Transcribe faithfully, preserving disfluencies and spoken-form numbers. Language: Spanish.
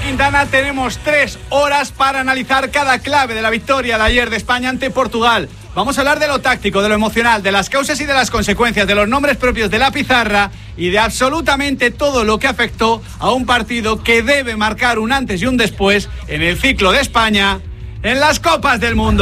Quintana tenemos tres horas para analizar cada clave de la victoria de ayer de España ante Portugal. Vamos a hablar de lo táctico, de lo emocional, de las causas y de las consecuencias, de los nombres propios de la pizarra y de absolutamente todo lo que afectó a un partido que debe marcar un antes y un después en el ciclo de España en las Copas del Mundo.